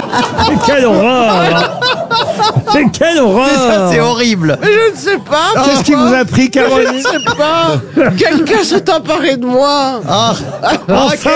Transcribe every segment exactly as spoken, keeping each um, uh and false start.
Quelle horreur! C'est quelle horreur! Mais ça, c'est horrible. Mais je ne sais pas. Qu'est-ce qui vous a pris, Caroline? Je ne sais pas. Quelqu'un s'est emparé de moi. Ah, Enfin!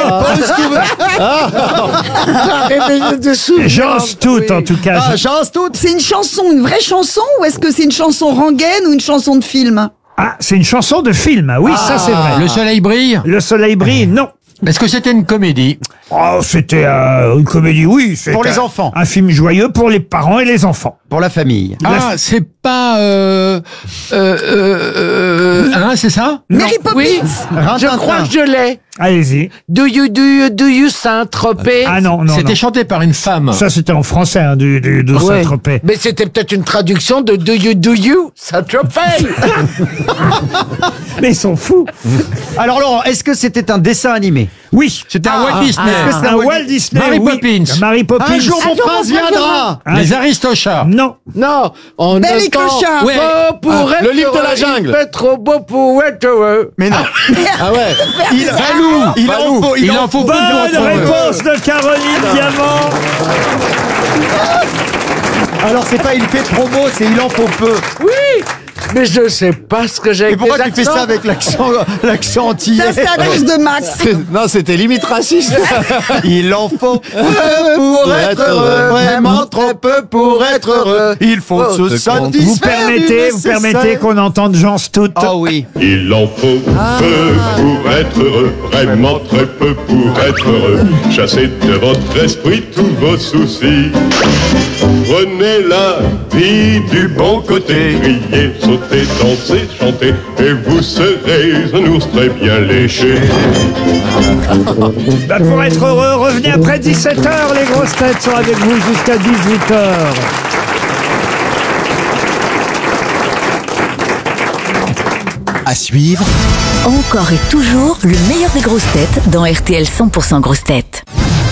Arrêtez de souvenirs. Jean Stout, en tout cas. ah, chance toute. C'est une chanson, une vraie chanson, ou est-ce que c'est une chanson rengaine ou une chanson de film? Ah, c'est une chanson de film. Oui, ça c'est vrai. Le soleil brille. Le soleil brille, non. Est-ce que c'était une comédie? Oh, c'était euh, une comédie, oui. c'est Pour les un- enfants. Un film joyeux pour les parents et les enfants. Pour la famille. Ah, c'est pas... Euh, euh, euh, euh, hein, c'est ça? Mary Poppins. Oui, Rintintin. je crois que je l'ai. Allez-y. Do you, do you, do you Saint-Tropez? Ah non, non, C'était non. chanté par une femme. Ça, c'était en français, hein, du, du, de Ouais. Saint-Tropez. Mais c'était peut-être une traduction de Do you, do you Saint-Tropez? Mais ils sont fous. Alors Laurent, est-ce que c'était un dessin animé? Oui. C'était un Walt Disney. Est-ce que c'est Un Walt Disney. Mary oui. Poppins. Mary Poppins. Un jour mon prince viendra. Un Les jour- Aristochats. Non. Non, on Belle et entend Clochard. Ouais. beau pour être le livre de la heureux, jungle. il fait trop beau pour être heureux. Mais non. Ah ouais. Il, Balou. il en faut, il Il en en faut Bonne plus pour être heureux. réponse de Caroline Diamant. Alors c'est pas il fait trop beau, c'est il en faut peu. Oui, mais je sais pas ce que j'ai Et avec pourquoi les tu fais accents. ça avec l'accent l'accent antillais? Ça, c'est à cause de Max. Non, c'était limite raciste. Il en faut peu Pour être heureux. vraiment trop peu pour être heureux. Il faut Oh, se c'est con. satisfaire. Vous permettez, vous permettez qu'on entende Jean Stout. Ah oui. Il en faut peu pour être heureux, vraiment très peu pour être heureux. Chassez de votre esprit tous vos soucis. Prenez la vie du bon côté, criez, sautez, dansez, chantez, et vous serez un ours très bien léché. Bah, pour être heureux, revenez après dix-sept heures. Les grosses têtes sont avec vous jusqu'à dix-huit heures. À suivre, Encore et toujours le meilleur des grosses têtes dans R T L cent pour cent grosses têtes.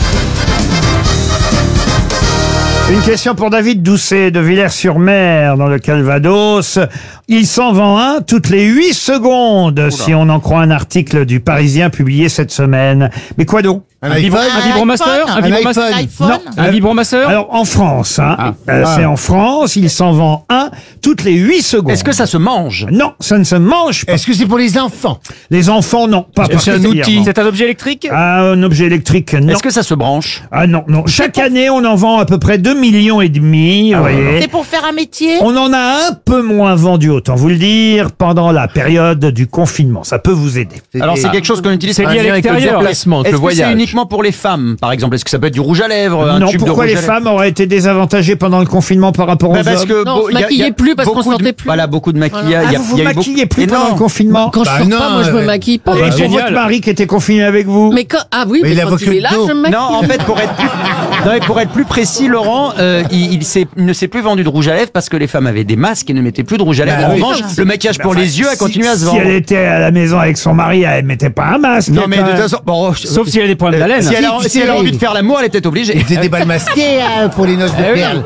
Une question pour David Doucet de Villers-sur-Mer dans le Calvados. Il s'en vend un toutes les huit secondes si on en croit un article du Parisien publié cette semaine. Mais quoi donc? Un iPhone. Un vibromasseur Un Un vibromasseur iPhone. Non. Un vibromasseur Alors en France, hein, Ah. euh, c'est en France, il s'en vend un toutes les huit secondes. Est-ce que ça se mange? Non, ça ne se mange pas. Est-ce que c'est pour les enfants? Les enfants, non, pas C'est un outil. particulièrement. C'est un objet électrique Ah, un objet électrique, non. Est-ce que ça se branche? Ah non, non. Chaque année, on en vend à peu près deux millions et demi, vous voyez. C'est pour faire un métier? On en a un peu moins vendu, autant vous le dire, pendant la période du confinement. Ça peut vous aider. Alors c'est quelque chose qu'on utilise C'est lié à l'extérieur. Est-ce que c'est uniquement pour les femmes, par exemple? Est-ce que ça peut être du rouge à lèvres, un Non, tube de pourquoi rouge les à lèvres? femmes auraient été désavantagées pendant le confinement par rapport aux Bah, parce hommes? que Non, beau- on se y a- y a maquillait plus parce qu'on beaucoup de- sortait plus. Voilà, beaucoup de maquillage. Ah, y a- vous vous y a eu maquillez beaucoup- plus Et pendant non. le confinement? Quand Bah je sors non, pas, moi je euh, me maquille pas. Et bah, pour génial. votre mari qui était confiné avec vous? Mais quand, ah oui, Mais mais il a quand beaucoup il est de là, dos. je me maquille. Non, en fait, pour être plus, non, mais pour être plus précis, Laurent, euh, il, il, s'est- il ne s'est plus vendu de rouge à lèvres parce que les femmes avaient des masques et ne mettaient plus de rouge à lèvres. Bah en oui. revanche, le maquillage pour Enfin, les yeux a si- continué à se Si vendre. elle était à la maison avec son mari, elle mettait pas un masque. Non, mais de quand toute même. façon, bon, je- Sauf si elle a des problèmes d'haleine. si elle a, si elle a envie de faire l'amour, elle est peut-être obligée. C'est des balles masquées hein, pour les noces de Eh oui. perles.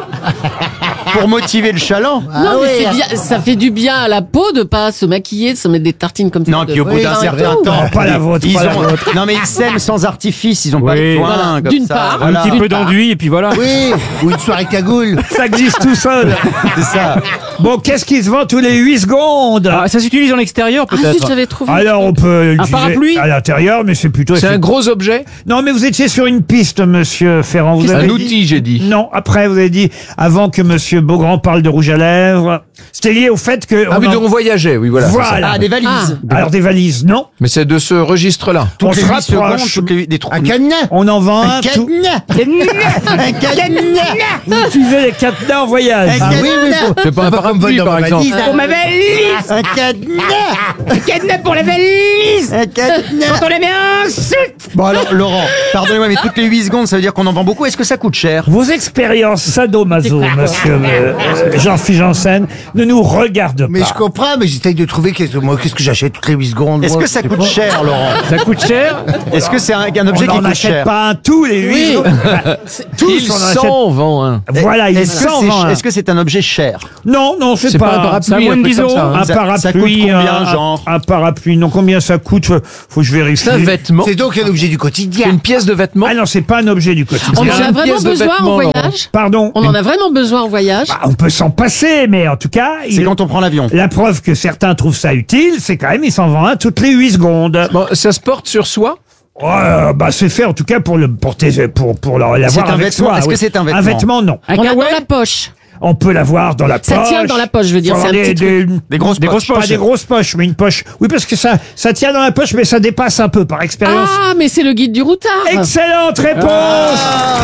Pour motiver le chaland. Non, Ah mais ouais. c'est bien, ça fait du bien à la peau de pas se maquiller, de se mettre des tartines comme ça. Non, de puis au bout vin d'un et certain tout. temps, Non, pas la vôtre, ils pas la ont, vôtre. non mais ils s'aiment sans artifice, ils ont pas Oui. besoin. Voilà. comme D'une ça, part. voilà. Un petit peu d'enduit et puis voilà. Oui, ou une soirée cagoule. Ça existe tout seul. C'est ça. Bon, qu'est-ce qui se vend tous les huit secondes? Ah, ça s'utilise en extérieur Ah, zut, peut-être. j'avais trouvé. Alors on peut l'utiliser parapluie à l'intérieur, mais c'est plutôt. C'est un gros objet. Non, mais vous étiez sur une piste, monsieur Ferrand. Vous avez dit- j'ai dit. Non, après vous avez dit avant que monsieur Beaugrand parle de rouge à lèvres. C'était lié au fait que. Ah on oui, en- donc on voyageait, oui, voilà. c'est ça. Voilà. Ah, des valises. Alors des valises, non. Mais c'est de ce registre-là. On Toutes se les huit secondes, rapproche. toutes les des trous. Un cadenas. On en vend un. Un tout- cadenas. Un cadenas. Vous utilisez les cadenas en voyage. Un cadenas. C'est pas un parapluie, par exemple. Pour ma valise. Un cadenas. Un cadenas pour la valise. Un cadenas. Quand on la met ensuite. Bon alors Laurent, pardonnez-moi mais toutes les huit secondes ça veut dire qu'on en vend beaucoup. Est-ce que ça coûte cher? Vos expériences sadomaso, monsieur euh, Jean-Philippe Janssen, ne nous regardent Mais pas. je comprends, mais j'essaye de trouver qu'est-ce, moi, qu'est-ce que j'achète toutes les huit secondes. Est-ce moi, que ça c'est coûte pas- cher Laurent? Ça coûte cher. Est-ce que c'est un, un On objet qui n'en coûte achète cher? pas un tous les huit Oui. secondes. Enfin, tous, Il on en achète. s'en vend un. Voilà, il Est-ce que s'en c'est vend un. est-ce que c'est un objet cher? Non, Non, non, c'est C'est pas, pas un parapluie, ça a moins un de truc dix comme euros. ça, hein. Un Ça- parapluie, ça coûte combien, un, genre un parapluie. Non, combien ça coûte? Faut, faut que je vérifie. C'est un vêtement. C'est donc un objet du quotidien. Une pièce de vêtement. Ah non, c'est pas un objet du quotidien. On en C'est a une vraiment pièce de besoin en vêtement, Laurent. voyage Pardon. On en a vraiment besoin en voyage Bah, on peut s'en passer, mais en tout cas, C'est il- quand on prend l'avion. la preuve que certains trouvent ça utile, c'est quand même, il s'en vend un toutes les huit secondes. Bon, ça se porte sur soi. Euh, bah, c'est fait en tout cas pour le porter, pour, pour l'avoir C'est un avec vêtement. soi. Est-ce que c'est un vêtement Un vêtement, non. On l'a dans la poche. On peut l'avoir dans la Ça poche. tient dans la poche, je veux dire, Faut c'est avoir un des, petit des, Des grosses des poches. Pas des grosses poches, mais une poche. Oui, parce que ça, ça tient dans la poche, mais ça dépasse un peu par expérience. Ah, mais c'est le guide du routard. Excellente réponse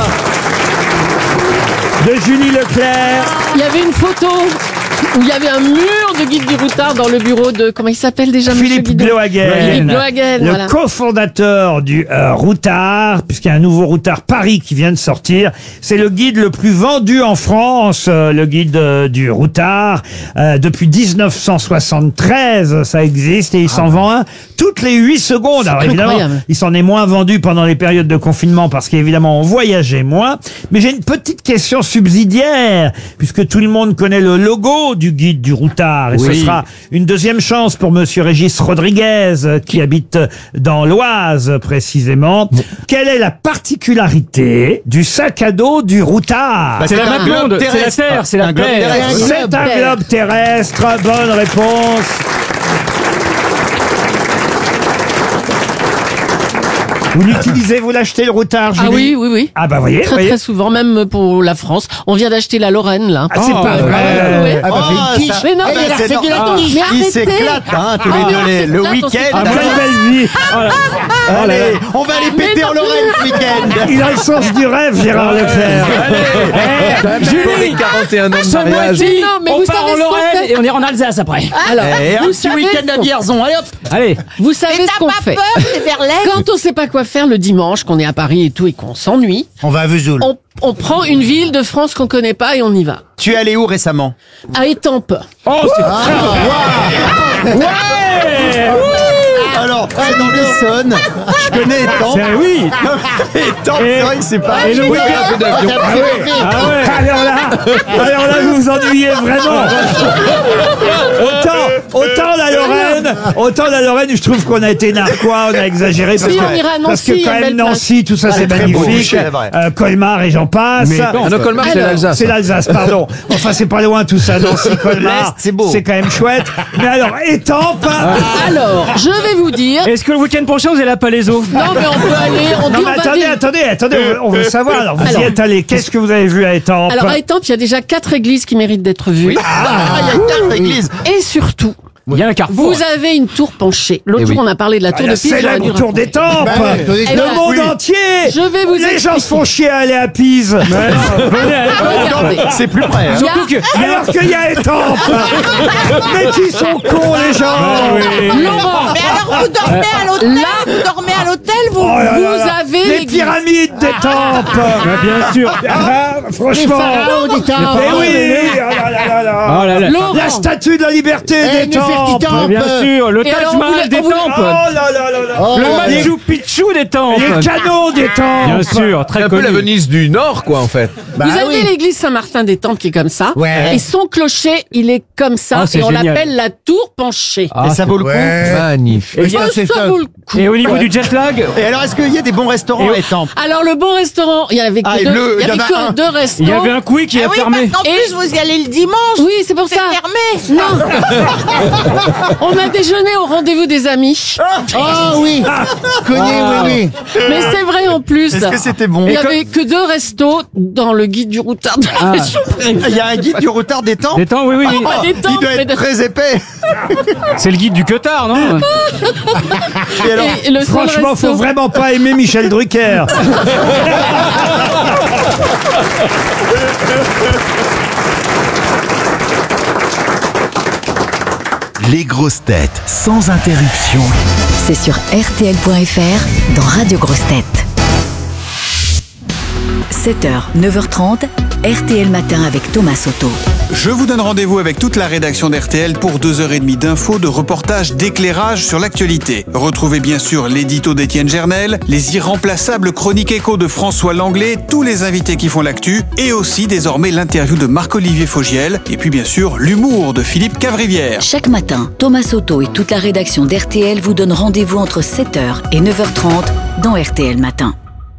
de Julie Leclerc. Il y avait une photo où il y avait un mur de guide du routard dans le bureau de... Comment il s'appelle déjà, monsieur Philippe Guidon Blohagen, Philippe Blohagen, le voilà. cofondateur du euh, Routard, puisqu'il y a un nouveau Routard Paris qui vient de sortir. C'est le guide le plus vendu en France, euh, le guide euh, du Routard. Euh, depuis dix-neuf cent soixante-treize, ça existe et il s'en vend un toutes les huit secondes. Alors évidemment, incroyable. il s'en est moins vendu pendant les périodes de confinement parce qu'évidemment on voyageait moins. Mais j'ai une petite question subsidiaire, puisque tout le monde connaît le logo du guide du Routard. Et ce Oui. sera une deuxième chance pour monsieur Régis Rodriguez, euh, qui habite dans l'Oise, précisément. Quelle est la particularité du sac à dos du Routard? Bah, C'est la un map globe monde, c'est la terrestre. Terre, c'est la Un globe Terre. terrestre. C'est un globe terrestre. Bonne réponse. Vous l'utilisez, vous l'achetez le Routard, Ah Julie? oui, oui, oui. Ah bah voyez, Très voyez. très souvent, même pour la France. On vient d'acheter la Lorraine, là. Ah, c'est pas vrai. Ah, ouais. Ah bah, Oh, fais une quiche. ça- Mais non, Ah, mais bah, c'est c'est de la normal. quiche. Mais Ils arrêtez. s'éclatent, hein, tous Ah, les mais deux, on les- le s'éclate, on week-end. s'éclate. Ah, quelle belle vie. Allez, on va aller Mais péter non, en Lorraine ce week-end. Il a le sens du rêve, Gérard Leclerc. Julie, quarante et un ans de Ce mariage. mois-ci, Mais non, mais on vous part savez en ce qu'on Lorraine fait et on ira en Alsace après. Alors, Et un vous petit savez week-end ce à qu'on- Vierzon. Allez hop. Allez. Vous savez ce qu'on fait. Quand on sait pas quoi faire le dimanche, qu'on est à Paris et tout, et qu'on s'ennuie, On va à Vesoul. on, on prend une ville de France qu'on connaît pas et on y va. Tu es allé où récemment? À Étampes. Oh, c'est très Ouais. Alors, c'est dans l'Essonne. Je connais Étampes. C'est- oui. Étampes, c'est vrai que c'est pas... Et le Oui, week-end- un peu d'avion. Ah oui. Ah ouais. Alors là, alors là, vous vous ennuyez vraiment. Autant, autant la Lorraine, autant la Lorraine, je trouve qu'on a été narquois, on a exagéré parce Si, que, on ira à Nancy, parce que il y a quand une même belle Nancy, tout ça c'est très beau, magnifique. c'est vrai. Euh, Colmar et j'en passe. Ah non, Colmar, c'est Alors, l'Alsace. C'est l'Alsace, pardon. Enfin, c'est pas loin tout ça, Nancy, Colmar. L'Est, c'est beau. C'est quand même chouette. Mais alors, Étampes. Alors, je vais vous dire. Est-ce que le week-end prochain, vous allez à Palaiso? Non, mais on peut aller. On Non, dit mais on va attendez, dire- attendez, attendez, on veut- on veut savoir. Alors, vous Alors, y êtes allé. Qu'est-ce que vous avez vu à Étampes? Alors à Étampes, il y a déjà quatre églises qui méritent d'être vues. Ah, il y a quatre églises. Et surtout, Il y a un carrefour. vous avez une tour penchée. L'autre Eh jour, oui. on a parlé de la tour la de Pise. j'aurais célèbre dû tour raconter. d'Étampes. Bah ouais, tour d'Étampes. Eh Le ben, monde oui. entier. Je vais vous Les gens expliquer. se font chier à aller à Pise. Regardez. C'est plus près. hein. Il y a- Surtout que- Alors qu'il y a Étampes. Mais qui sont cons les gens. Laurent, Mais alors vous dormez à l'hôtel Là- Vous dormez à l'hôtel vous Oh là là vous là. avez les l'église. pyramides d'Étampes. Bien sûr. Ah, franchement. pharaons d'Étampes. Mais oui. Oh là là là là. Oh là là. Laurent. La statue de la liberté Eh, d'Étampes. Nefertiti-Temple. Bien sûr, le Et alors, Taj on Mahal voulait- des on voulait- Oh temples. là là là là. Oh, Le là là. Machu Picchu des temples. Les canons d'Étampes. Bien sûr, C'est très un peu la connu. Venise du Nord, quoi, en fait. Bah Vous avez oui. l'église Saint-Martin des Temples qui est comme ça. Ouais. Et son clocher, il est comme ça. Ah, c'est et on génial. l'appelle la tour penchée. Ah, Et ça vaut le coup. Ouais. Magnifique. Et Ça, c'est ça ça. vaut le coup. Et au niveau du jet lag, Et alors, est-ce qu'il y a des bons restaurants à Étampes? Alors le bon restaurant, il y avait que Ah, et deux, le- il y il y avait en a que un. deux restos. il y avait un Quick qui Ah a oui, fermé. parce qu'en Et- plus vous y allez le dimanche. Oui, c'est pour C'est ça. fermé. Non. On a déjeuné au rendez-vous des amis. Oh oui. Connu, oui, oui. Mais c'est vrai en plus. Est-ce que c'était bon? Il y avait que deux restos dans le guide du routard de la région parisienne. Il y a un guide du Routard d'Étampes? Des temps, oui, oui. oui. Pas des Il temples, doit mais être de- très épais. C'est le guide du Cotard, non? Et alors, Et le seul Franchement, resto- faut vraiment pas aimer Michel Drucker. Les grosses têtes sans interruption. C'est sur R T L point F R dans Radio Grosses Têtes. sept heures, neuf heures trente, R T L Matin avec Thomas Soto. Je vous donne rendez-vous avec toute la rédaction d'R T L pour deux heures et demie d'infos, de reportages, d'éclairage sur l'actualité. Retrouvez bien sûr l'édito d'Étienne Gernel, les irremplaçables chroniques écho de François Langlais, tous les invités qui font l'actu, et aussi désormais l'interview de Marc-Olivier Fogiel, et puis bien sûr l'humour de Philippe Cavrivière. Chaque matin, Thomas Soto et toute la rédaction d'R T L vous donnent rendez-vous entre sept heures et neuf heures trente dans R T L Matin.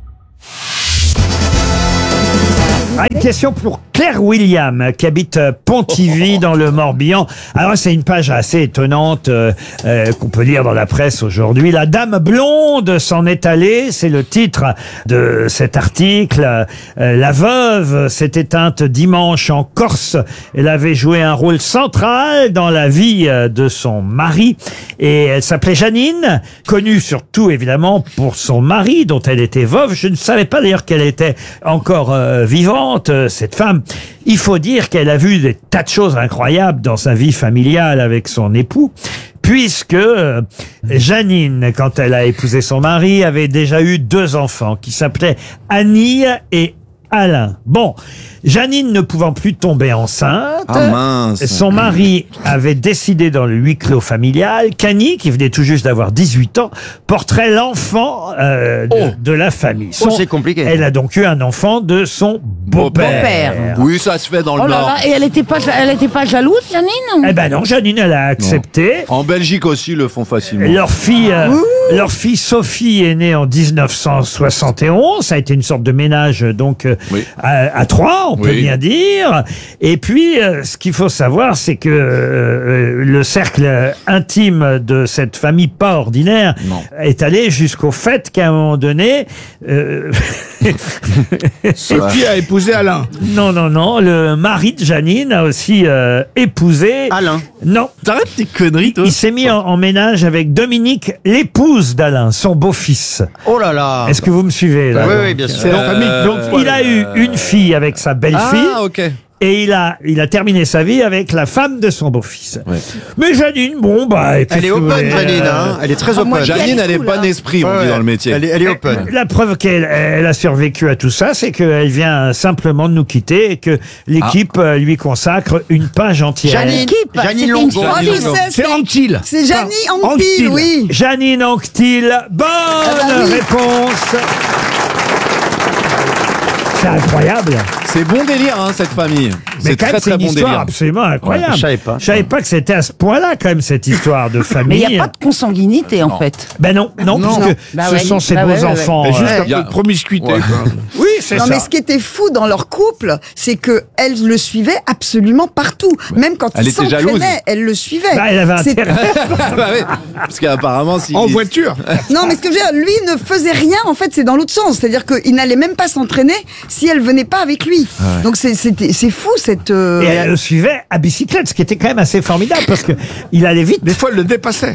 Ah, une question pour Claire William, qui habite Pontivy dans le Morbihan. Alors, c'est une page assez étonnante euh, euh, qu'on peut lire dans la presse aujourd'hui. La dame blonde s'en est allée, c'est le titre de cet article. Euh, la veuve s'est éteinte dimanche en Corse. Elle avait joué un rôle central dans la vie de son mari. Et elle s'appelait Janine, connue surtout évidemment pour son mari, dont elle était veuve. Je ne savais pas d'ailleurs qu'elle était encore euh, vivante, cette femme. Il faut dire qu'elle a vu des tas de choses incroyables dans sa vie familiale avec son époux, puisque euh, Janine, quand elle a épousé son mari, avait déjà eu deux enfants qui s'appelaient Annie et Alain. Bon, Janine ne pouvant plus tomber enceinte, ah mince. Son mari avait décidé dans le huis clos familial qu'Annie, qui venait tout juste d'avoir dix-huit ans, porterait l'enfant euh, de, oh. de la famille. Son, oh, c'est compliqué. Elle a donc eu un enfant de son beau-père. Beau-père. Oui, ça se fait dans le Oh là Nord. là, et elle était pas, elle était pas jalouse, Janine? Eh ben non, Janine, elle a accepté. En Belgique aussi, ils le font facilement. Leur fille, euh, leur fille Sophie est née en dix-neuf cent soixante et onze. Ça a été une sorte de ménage donc euh, Oui. à, à trois, on peut Oui. bien dire. Et puis, euh, ce qu'il faut savoir, c'est que euh, le cercle intime de cette famille pas ordinaire Non. est allé jusqu'au fait qu'à un moment donné, euh, Sophie a épousé Alain. non, non, non, le mari de Janine a aussi euh, épousé Alain. Non. T'arrêtes tes conneries, toi. Il s'est mis en, en ménage avec Dominique, l'épouse d'Alain, son beau-fils. Oh là là. Est-ce que vous me suivez là Oui, donc oui, bien sûr. C'est la famille donc, Il a eu une fille avec sa belle-fille. Ah, ok. Et il a, il a terminé sa vie avec la femme de son beau-fils. Ouais. Mais Janine, bon, bah... Elle est qu'est-ce que vous open, voulez, Janine, euh, hein. Elle est très Ah, moi, open. j'y Janine, elle est tout, bon là. esprit, on dit dans le métier. Elle est, elle est open. La preuve qu'elle elle a survécu à tout ça, c'est qu'elle vient simplement de nous quitter et que l'équipe euh, lui consacre une page entière. Janine, Janine c'était Longo. une Oh, folie. je sais, C'est c'est- Antil. C'est Janie Anctil, Anctil. oui. Janine Anctil, bonne Ah bah oui. réponse. C'est incroyable. C'est bon délire, hein, cette famille. Mais C'est quand même, très c'est très une bon histoire délire. absolument incroyable. Ouais, je savais pas. Je savais pas que c'était à ce point-là, quand même, cette histoire de Mais famille. il n'y a pas de consanguinité, en fait. Ben non, non, Non. puisque Bah ce ouais. sont ces Bah beaux ouais, ouais, ouais. enfants. Mais juste euh, un y a- peu de promiscuité, Ouais. quoi. Oui, c'est Non, ça. mais ce qui était fou dans leur couple, c'est que elle le suivait absolument partout. Même quand Elle il était jalouse. s'entraînait, elle le suivait. Bah, elle avait C'est- intérêt. Bah oui, parce qu'apparemment, si. En voiture. Non, mais ce que je veux dire, lui ne faisait rien, en fait, c'est dans l'autre sens. C'est-à-dire qu'il n'allait même pas s'entraîner si elle venait pas avec lui. Donc c'est c'était- c'est fou, cette... euh, Et elle le suivait à bicyclette, ce qui était quand même assez formidable parce que il allait vite. Des fois, elle le dépassait.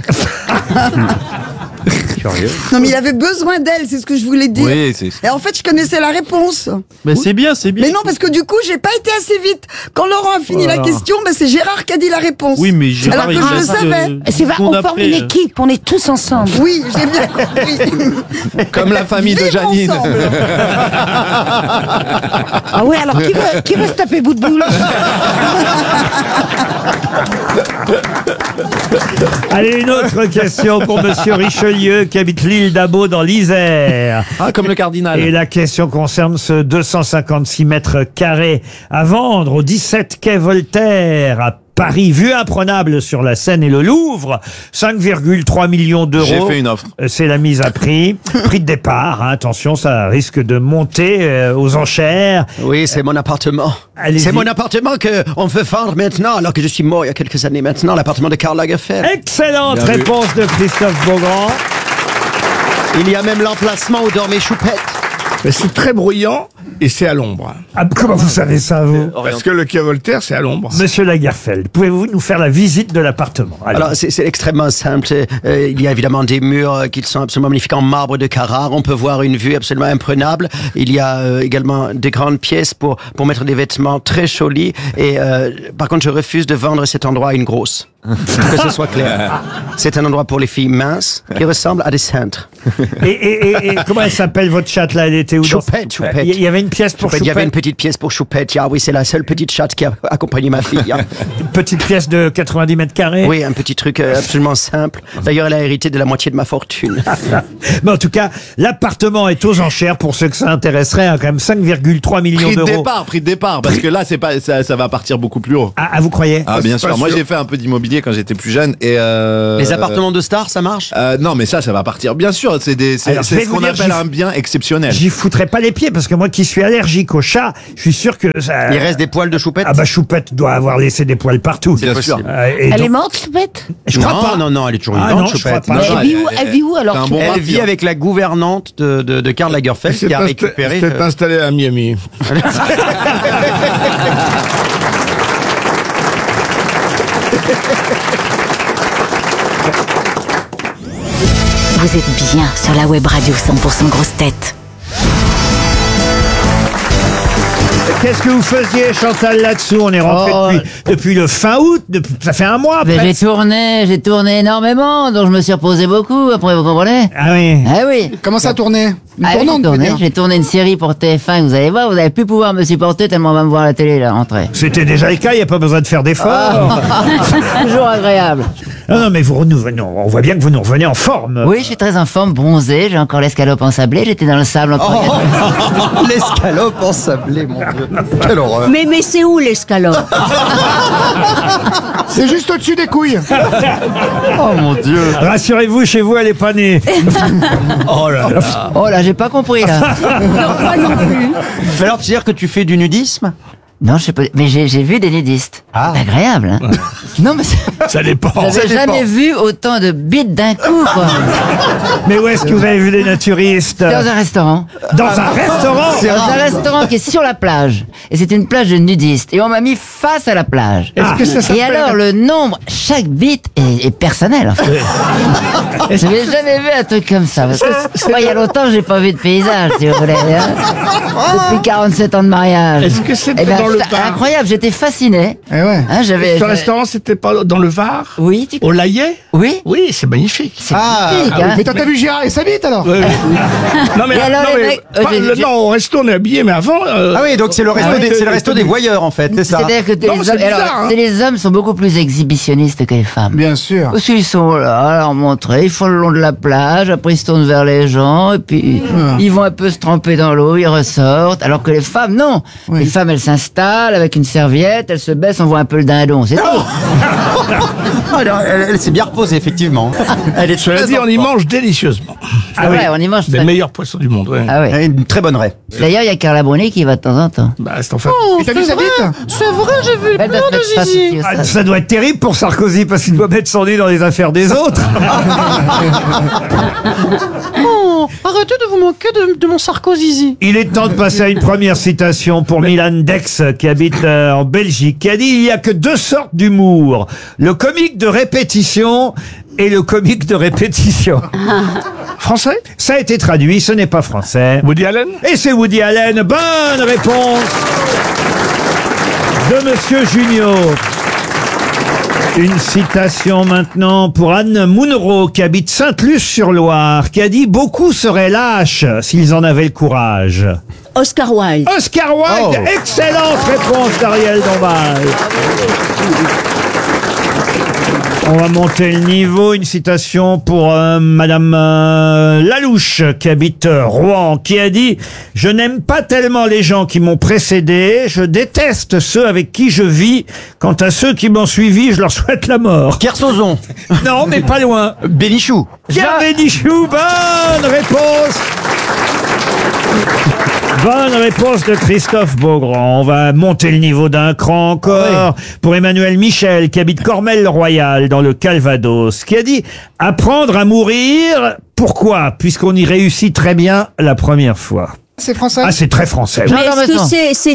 Non, mais il avait besoin d'elle, c'est ce que je voulais dire. Oui, c'est. Et en fait, je connaissais la réponse. Mais c'est bien, c'est bien. Mais non, parce que du coup, j'ai pas été assez vite. Quand Laurent a fini Oh là la là. question, ben c'est Gérard qui a dit la réponse. Oui, mais Gérard, Alors que il je le reste, savais. euh, C'est va- on secondes forme après, une euh. équipe, on est tous ensemble. Oui, j'ai bien compris. Comme la famille de Vivre Janine. ensemble. Ah ouais, alors qui veut, qui veut se taper bout de boule? Allez, une autre question pour Monsieur Richelieu qui habite l'île d'Abo dans l'Isère. Ah, comme le cardinal. Et la question concerne ce deux cent cinquante-six mètres carrés à vendre au dix-sept quai Voltaire à Paris, vue imprenable sur la Seine et le Louvre, cinq virgule trois millions d'euros. J'ai fait une offre. Euh, C'est la mise à prix. Prix de départ, hein, attention, ça risque de monter euh, aux enchères. Oui, c'est mon appartement. Allez-y. C'est mon appartement que on veut vendre maintenant, alors que je suis mort il y a quelques années maintenant, l'appartement de Karl Lagerfeld. Excellente Bien vu. réponse de Christophe Beaugrand. Il y a même l'emplacement où dormait Choupette. Mais c'est très bruyant et c'est à l'ombre. Ah, comment vous savez ça, vous? Parce que le quai Voltaire, c'est à l'ombre. Monsieur Lagerfeld, pouvez-vous nous faire la visite de l'appartement? Allez. Alors, c'est c'est extrêmement simple. Euh, il y a évidemment des murs euh, qui sont absolument magnifiques en marbre de Carrare. On peut voir une vue absolument imprenable. Il y a euh, également des grandes pièces pour, pour mettre des vêtements très jolis. Et euh, par contre, je refuse de vendre cet endroit à une grosse. Que ce soit clair. C'est un endroit pour les filles minces qui ressemblent à des cintres. Et, et, et, et comment elle s'appelle votre chatte là? Elle était où? dans- Choupette, Choupette. Il y avait une pièce pour Choupette, il y avait une Choupette. petite pièce pour Choupette. Ah oui, c'est la seule petite chatte qui a accompagné ma fille. hein. Une petite pièce de quatre-vingt-dix mètres carrés. Oui, un petit truc euh, absolument simple. D'ailleurs, elle a hérité de la moitié de ma fortune. Mais en tout cas, l'appartement est aux enchères pour ceux que ça intéresserait, hein, quand même cinq virgule trois millions Prix de d'euros. départ, prix de départ, parce que là, c'est pas, ça, ça va partir beaucoup plus haut. Ah, ah, vous croyez? Ah, bien C'est pas sûr. Moi, j'ai fait un peu d'immobilier quand j'étais plus jeune et euh, Les appartements de stars, ça marche? euh, non, mais ça, ça va partir. Bien sûr, c'est des, c'est Alors, je c'est vais ce vous qu'on dire, appelle j'y- un bien exceptionnel. J'y foutrais pas les pieds parce que moi qui suis allergique aux chats, je suis sûr que ça... Il reste des poils de Choupette? Ah bah Choupette doit avoir laissé des poils partout. Bien sûr. Euh, et Elle donc- est morte, Choupette? Je crois non, pas. non, non, elle est toujours Ah vivante, non, je Choupette. crois pas. Non, non, Elle vit où, elle- elle vit où alors, c'est un bon Choupette Elle martyr. vit avec la gouvernante de, de, de Karl Lagerfeld qui a récupéré. C'est euh, installé à Miami. Vous êtes bien sur la web radio cent pour cent grosses têtes. Qu'est-ce que vous faisiez, Chantal, là-dessous? On est rentré Oh. depuis, depuis le fin août, depuis, ça fait un mois Mais après. j'ai tourné, j'ai tourné énormément, donc je me suis reposé beaucoup, après vous comprenez? Ah oui. Ah oui. Comment ça a tourné Une Ah oui, tournante, j'ai je veux tourné, dire. j'ai tourné une série pour T F un, vous allez voir, vous allez plus pouvoir me supporter tellement on va me voir à la télé, là, rentrer. C'était déjà le cas, il n'y a pas besoin de faire d'efforts. Toujours agréable. Non, non, mais vous renouvelez, non, on voit bien que vous nous revenez en forme. Oui, je suis très en forme, bronzé, j'ai encore l'escalope ensablée, j'étais dans le sable en train de... L'escalope ensablée, mon Dieu. Quelle horreur. Mais, mais c'est où l'escalope? C'est juste au-dessus des couilles. Oh mon Dieu. Rassurez-vous, chez vous, elle est pas née. Oh là là. Oh là, j'ai pas compris, là. Non, moi non plus. Mais alors, tu veux dire que tu fais du nudisme? Non, je sais pas, mais j'ai j'ai vu des nudistes. Ah. C'est agréable, hein. Non, mais c'est- Ça dépend. j'avais jamais vu autant de bites d'un coup, quoi. Mais où est-ce que vous avez vu des naturistes? Dans un restaurant. Dans un restaurant? Dans un restaurant qui est sur la plage. Et c'est une plage de nudistes. Et on m'a mis face à la plage. Est-ce que ça Et s'appelle- alors, le nombre, chaque bite est, est personnel, en fait. Je n'avais jamais vu un truc comme ça. Parce que, moi, il y a longtemps que j'ai pas vu de paysage, si vous voulez. Hein. Depuis quarante-sept ans de mariage. Est-ce que c'était Eh ben, dans le c'est Var? incroyable, j'étais fasciné. Eh ouais. Hein, j'avais, Ce j'avais- restaurant, c'était pas dans le Var? Oui, tu... Au Layet? Oui. Oui, c'est magnifique. C'est Ah, magnifique, ah oui. hein. Mais toi, t'as vu Gérard et sa bite alors? Ouais, ouais. Non mais, Et alors, non, les mais mecs, euh, pas- j'ai- le- j'ai- non, au resto on est habillé, mais avant. euh, Ah oui, donc c'est le resto, Ah des, oui. c'est le resto des voyeurs en fait, c'est ça. C'est-à-dire que Non, les c'est hommes, bizarre, alors, hein. c'est les hommes sont beaucoup plus exhibitionnistes que les femmes. Bien sûr. Parce qu'ils sont là, à leur montrer, ils font le long de la plage, après ils se tournent vers les gens, et puis ils vont un peu se tremper dans l'eau, ils ressortent. Alors que les femmes, non. Oui. Les femmes, elles s'installent avec une serviette, elles se baissent, on voit un peu le dindon, c'est tout. Ah, non, elle, elle s'est bien reposée, effectivement. Elle est Cela très dit, en on y forme. mange délicieusement. Ah ouais, on y mange Des très- meilleurs poissons du monde, ouais. Ah ouais. Elle a une très bonne raie. D'ailleurs, il y a Carla Bruni qui va de temps en temps. Bah, c'est en fait. Et t'as vu sa bite? C'est vrai, j'ai vu Elle doit plein de être pas zizi. soucieuse, Ah, ça. ça doit être terrible pour Sarkozy parce qu'il doit mettre son nez dans les affaires des autres. Oh, arrêtez de vous moquer de, de mon Sarkozy. Il est temps de passer à une première citation pour Milan Dex, qui habite euh, en Belgique, qui a dit « Il n'y a que deux sortes d'humour, le comique de répétition et le comique de répétition. » Français? Ça a été traduit, ce n'est pas français. Woody Allen? Et c'est Woody Allen. Bonne réponse de Monsieur Junio. Une citation maintenant pour Anne Munro, qui habite Sainte-Luce-sur-Loire, qui a dit « Beaucoup seraient lâches s'ils en avaient le courage. » Oscar Wilde. Oscar Wilde, Oh. excellente réponse d'Ariel Dombal. On va monter le niveau. Une citation pour euh, Madame euh, Lalouche, qui habite euh, Rouen, qui a dit « Je n'aime pas tellement les gens qui m'ont précédé, je déteste ceux avec qui je vis. Quant à ceux qui m'ont suivi, je leur souhaite la mort. » Kersozon. Non, mais pas loin. Bénichou. Pierre Bénichou, bonne réponse. Bonne réponse de Christophe Beaugrand. On va monter le niveau d'un cran encore pour Emmanuel Michel, qui habite Cormel-le-Royal dans le Calvados, qui a dit « Apprendre à mourir, pourquoi ? Puisqu'on y réussit très bien la première fois. » C'est français? Ah, c'est très français. Mais est-ce que c'est c'est